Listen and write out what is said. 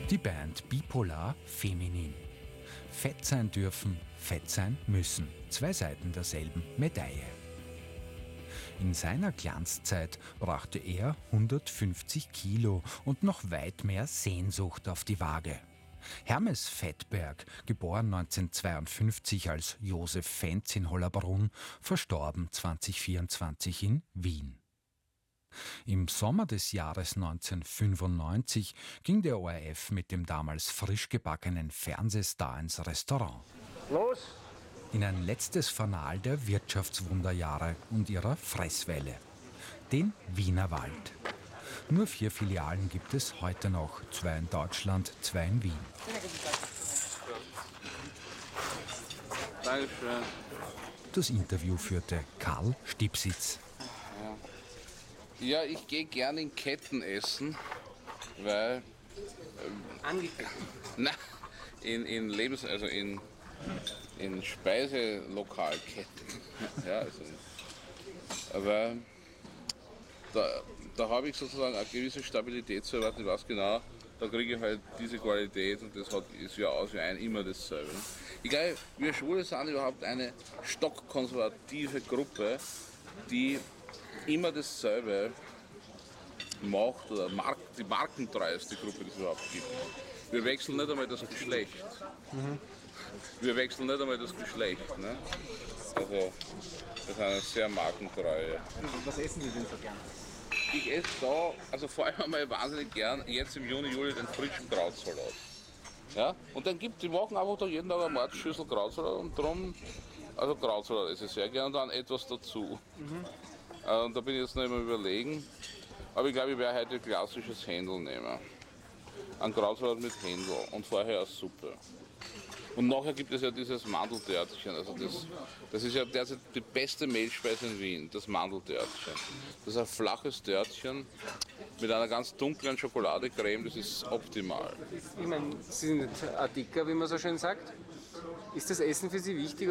Die Band Bipolar Feminin. Fett sein dürfen, fett sein müssen. Zwei Seiten derselben Medaille. In seiner Glanzzeit brachte er 150 Kilo und noch weit mehr Sehnsucht auf die Waage. Hermes Fettberg, geboren 1952 als Josef Fenz in Hollabrunn, verstorben 2024 in Wien. Im Sommer des Jahres 1995 ging der ORF mit dem damals frisch gebackenen Fernsehstar ins Restaurant. Los! In ein letztes Fanal der Wirtschaftswunderjahre und ihrer Fresswelle. Den Wienerwald. Nur 4 Filialen gibt es heute noch. 2 in Deutschland, 2 in Wien. Dankeschön. Das Interview führte Karl Stipsitz. Ja, ich gehe gerne in Ketten essen, weil... Nein, in Speiselokalketten. Ja, also, aber da habe ich sozusagen eine gewisse Stabilität zu erwarten. Ich weiß genau, da kriege ich halt diese Qualität und das ist ja aus wie ein immer dasselbe. Ich glaube, wir Schwule sind überhaupt eine stockkonservative Gruppe, die immer dasselbe macht oder die markentreueste Gruppe, die es überhaupt gibt. Wir wechseln nicht einmal das Geschlecht. Wir wechseln nicht einmal das Geschlecht. Ne? Also, das ist eine sehr markentreue. Was essen Sie denn so gern? Ich esse da, also vor allem einmal wahnsinnig gern, jetzt im Juni, Juli, den frischen Krautsalat. Ja? Und dann die machen einfach da jeden Tag eine Mordschüssel Krautsalat und darum, also Krautsalat esse ich sehr gern und dann etwas dazu. Und da bin ich jetzt noch immer überlegen, aber ich glaube, ich werde heute klassisches Händel nehmen. Ein Krautsalat mit Händel und vorher eine Suppe. Und nachher gibt es ja dieses Mandeltörtchen, also das ist ja derzeit die beste Mehlspeise in Wien, das Mandeltörtchen. Das ist ein flaches Törtchen mit einer ganz dunklen Schokoladecreme, das ist optimal. Ich meine, Sie sind ein Dicker, wie man so schön sagt. Ist das Essen für Sie wichtig?